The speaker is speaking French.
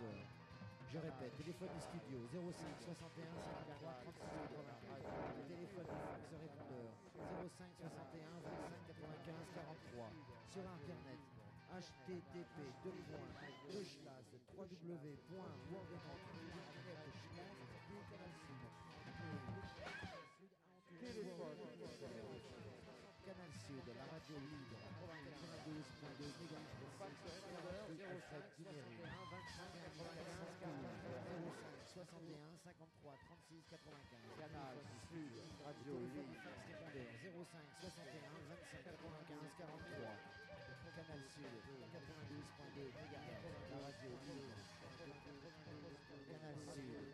répondeur. Je répète, téléphone du studio 05 61 53 36 95. Téléphone du fixe répondeur 05 61 25 95 43. Sur internet Canal Sud, la radio libre, 92.2 MHz, Alfred Duméry, 05 61 53 36 95. Canal Sud, radio libre. Fax répondeur 05 61 25 95 43. Canal Sud, 92.2 MHz, la radio libre. Canal Sud,